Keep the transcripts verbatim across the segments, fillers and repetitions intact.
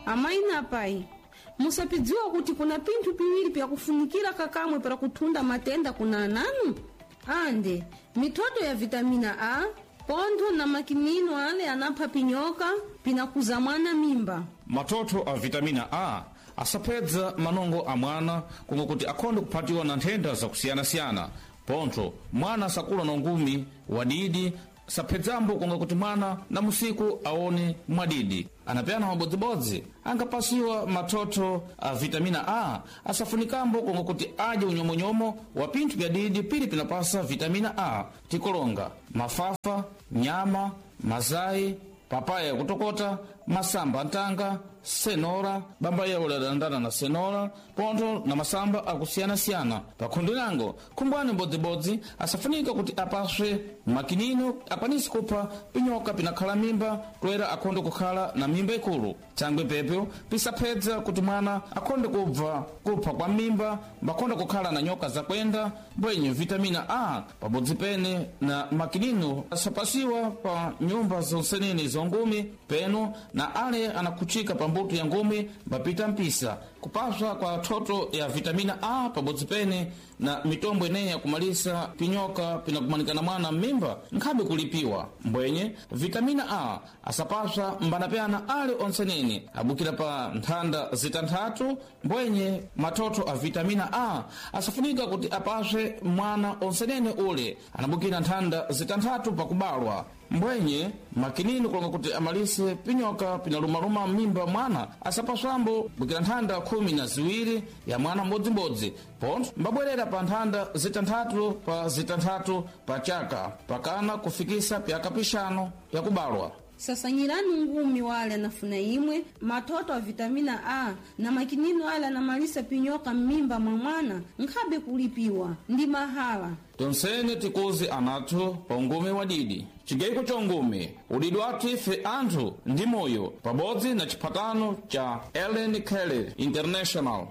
Amai na pai, musapidziwa kuti kuna pintu piwiri pya kufunikira kakamwe para kutunda matenda kuna ananu? Ande, mitoto ya vitamina A, pontho na makinino ale anapha pinyoka, pinakuza mwana mimba. Matoto a vitamina A asapedza manongo a mwana kunga kuti akhonde kuphatiwa na nthenda zakusiyana-siyana. Pontho, mwana asakula na ngumi wadidi, sapedzambo kunga kuti mwana na musiku aone mwadidi. Anapyana mabodzibodzi angapasiwa matoto a vitamina A asafunikambo kunga kuti aje unyomonyomo wa pinthu bya didi pili pinapasa vitamina A: tikolonga, mafafa, nyama, mazai, papaya ya kutokota, masamba antanga, senora, bamba ya uladandana na senora, pontho na masamba akusiyana-siyana. Pakhundilango, kumbwani bodzibodzi asafunika kuti apaswe makinino akwanisi kupha pinyoka pinakhala mimba toera akhonde kukhala na mimba ikulu. Changwe pepyo pisapedza kuti mwana akhonde kubva kupha kwa mimba mbakhonde kukhala na nyoka zakwenda mbwenye vitamina A pabodzi pene na makinino asapasiwa pa nyumba zonsenene zongumi peno na ale anakuchika pa mbuto ya ngumi mbapita mpisa. Kupaswa kwa toto ya vitamina A pabodzi pene na mitombo ineyi ya kumalisa pinyoka pinakumanikana mwana mimba nkhabe kulipiwa. Mbwenye vitamina A asapaswa mbanapyana ale onsenene abukira pa nthanda zitanthatu. Mbwenye matoto a vitamina A asafunika kuti apaswe mwana onsenene ule anabukira nthanda zitanthatu pakubalwa. Mbwenye makinini kulonga kuti amalise pinyoka pinalumaluma mimba mwana asapaswambo bukira nthanda khumi na ziwiri ya mwana mbodzimbodzi. Pontho mbabwerera pa nthanda zitanthatu pa zitanthatu pa chaka pakana kufikisa pyaka pixanu yakubalwa. Sasanyirani ngumi wale anafuna imwe matoto a vitamina A na makinino ale anamalisa pinyoka mmimba mwa mwana nkhabe kulipiwa ndi mahala. Tonsene tikuzi anathu pa ungumi wadidi. Chigaiko cha ungumi udidi wathu ife anthu ndi moyo pabodzi na chipatano cha Ellen Keller International.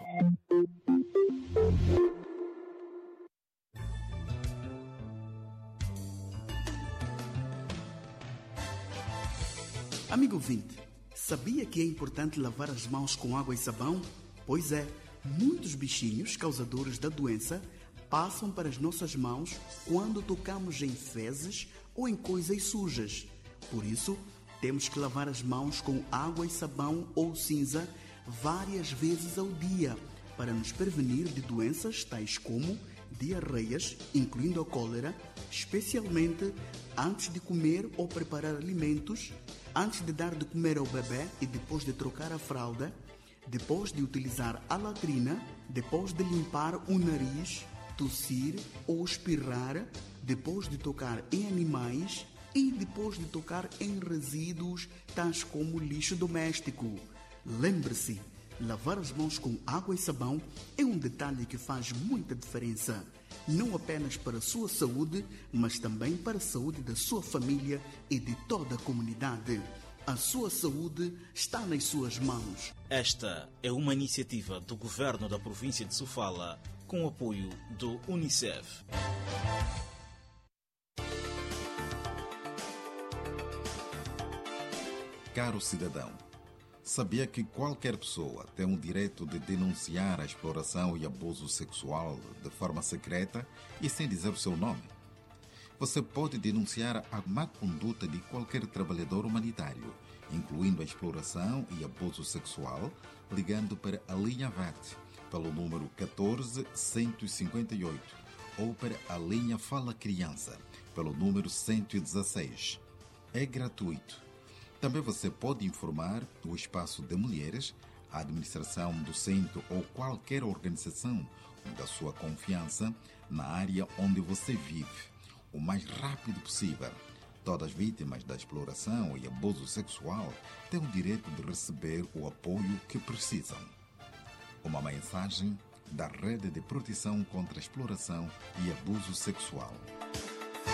Amigo ouvinte, sabia que é importante lavar as mãos com água e sabão? Pois é, muitos bichinhos causadores da doença passam para as nossas mãos quando tocamos em fezes ou em coisas sujas. Por isso, temos que lavar as mãos com água e sabão ou cinza várias vezes ao dia para nos prevenir de doenças tais como diarreias, incluindo a cólera, especialmente antes de comer ou preparar alimentos, antes de dar de comer ao bebê e depois de trocar a fralda, depois de utilizar a latrina, depois de limpar o nariz, tossir ou espirrar, depois de tocar em animais e depois de tocar em resíduos tais como lixo doméstico. Lembre-se, lavar as mãos com água e sabão é um detalhe que faz muita diferença. Não apenas para a sua saúde, mas também para a saúde da sua família e de toda a comunidade. A sua saúde está nas suas mãos. Esta é uma iniciativa do Governo da Província de Sofala, com o apoio do Unicef. Caro cidadão, sabia que qualquer pessoa tem o direito de denunciar a exploração e abuso sexual de forma secreta e sem dizer o seu nome? Você pode denunciar a má conduta de qualquer trabalhador humanitário, incluindo a exploração e abuso sexual, ligando para a linha verde pelo número catorze, cento e cinquenta e oito ou para a linha Fala Criança pelo número cento e dezesseis. É gratuito. Também você pode informar o Espaço de Mulheres, a administração do centro ou qualquer organização da sua confiança na área onde você vive, o mais rápido possível. Todas as vítimas da exploração e abuso sexual têm o direito de receber o apoio que precisam. Uma mensagem da Rede de Proteção contra a Exploração e Abuso Sexual.